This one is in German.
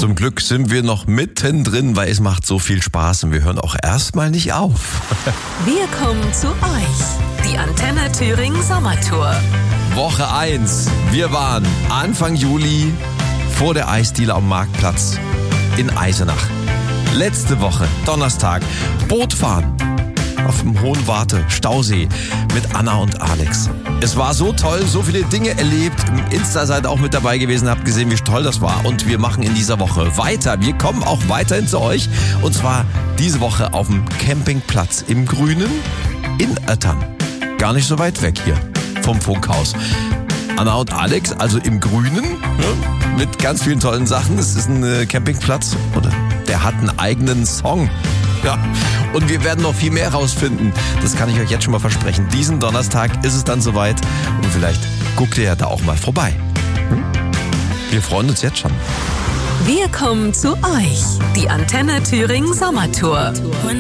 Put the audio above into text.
Zum Glück sind wir noch mittendrin, weil es macht so viel Spaß und wir hören auch erstmal nicht auf. Wir kommen zu euch. Die Antenne Thüringen Sommertour. Woche 1. Wir waren Anfang Juli vor der Eisdiele am Marktplatz in Eisenach. Letzte Woche, Donnerstag, Bootfahren auf dem Hohen Warte, Stausee mit Anna und Alex. Es war so toll, so viele Dinge erlebt. Im Insta seid auch mit dabei gewesen, habt gesehen, wie toll das war. Und wir machen in dieser Woche weiter. Wir kommen auch weiterhin zu euch. Und zwar diese Woche auf dem Campingplatz im Grünen in Öttern. Gar nicht so weit weg hier vom Funkhaus. Anna und Alex, also im Grünen, mit ganz vielen tollen Sachen. Es ist ein Campingplatz, oder der hat einen eigenen Song. Ja, und wir werden noch viel mehr rausfinden. Das kann ich euch jetzt schon mal versprechen. Diesen Donnerstag ist es dann soweit und vielleicht guckt ihr ja da auch mal vorbei. Wir freuen uns jetzt schon. Wir kommen zu euch. Die Antenne Thüringen Sommertour.